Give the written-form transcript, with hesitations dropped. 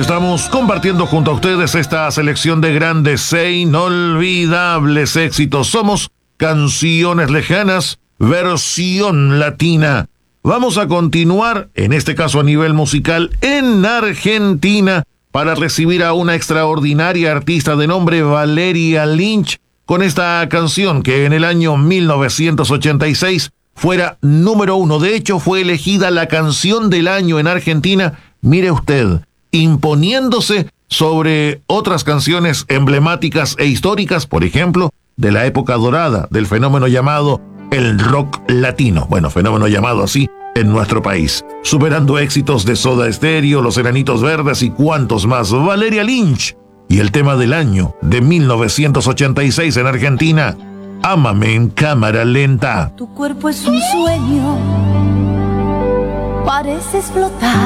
Estamos compartiendo junto a ustedes esta selección de grandes e inolvidables éxitos. Somos Canciones Lejanas, versión latina. Vamos a continuar, en este caso a nivel musical, en Argentina, para recibir a una extraordinaria artista de nombre Valeria Lynch, con esta canción que en el año 1986 fuera número 1. De hecho, fue elegida la canción del año en Argentina, mire usted, imponiéndose sobre otras canciones emblemáticas e históricas, por ejemplo, de la época dorada del fenómeno llamado el rock latino. Bueno, fenómeno llamado así en nuestro país, superando éxitos de Soda Stereo, Los Enanitos Verdes y cuantos más. Valeria Lynch y el tema del año de 1986 en Argentina, Ámame en cámara lenta. Tu cuerpo es un sueño, pareces flotar.